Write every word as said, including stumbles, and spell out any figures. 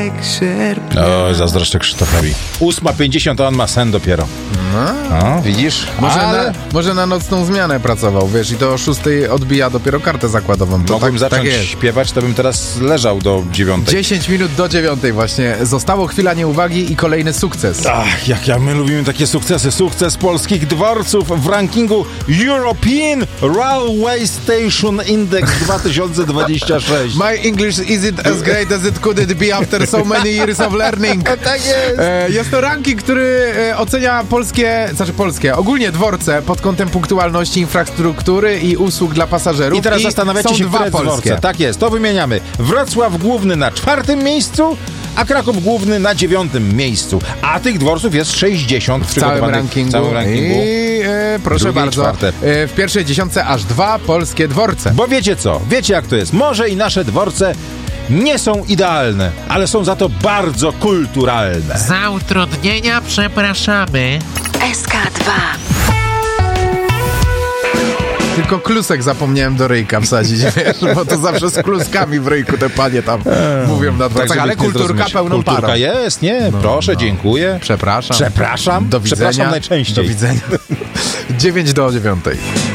O, zazdroszczę Krzysztofowi. ósma pięćdziesiąt, a on ma sen dopiero. No, no widzisz? Może, Ale... na, może na nocną zmianę pracował, wiesz, i to o szóstej odbija dopiero kartę zakładową. To Mogłem tak, zacząć tak jest. śpiewać, to bym teraz leżał do dziewiątej. dziesięć minut do dziewiątej właśnie. Zostało chwila nieuwagi i kolejny sukces. Ach, jak ja, my lubimy takie sukcesy. Sukces polskich dworców w rankingu European Railway Station Index dwa tysiące dwadzieścia sześć. My English isn't as great as it could be after so many years of learning. Tak jest. E, jest to ranking, który e, ocenia polskie, znaczy polskie, ogólnie dworce pod kątem punktualności, infrastruktury i usług dla pasażerów. I teraz I zastanawiacie są się, dwa które polskie. dworce. Tak jest, to wymieniamy. Wrocław Główny na czwartym miejscu, a Kraków Główny na dziewiątym miejscu. A tych dworców jest sześćdziesiąt W całym rankingu. W całym rankingu. I e, proszę Drugie i bardzo, czwarte. e, w pierwszej dziesiątce aż dwa polskie dworce. Bo wiecie co? Wiecie jak to jest. Może i nasze dworce nie są idealne, ale są za to bardzo kulturalne. Za utrudnienia przepraszamy. S K dwa. Tylko klusek zapomniałem do ryjka wsadzić, wiesz, bo to zawsze z kluskami w ryjku te panie tam eee, mówią na dworcach, żeby ale nie kulturka zrozumieć. pełną Kulturka parą. jest, nie, No, proszę, no. dziękuję. Przepraszam. Przepraszam. Do widzenia. Przepraszam najczęściej. Do widzenia. dziewięć do dziewiątej.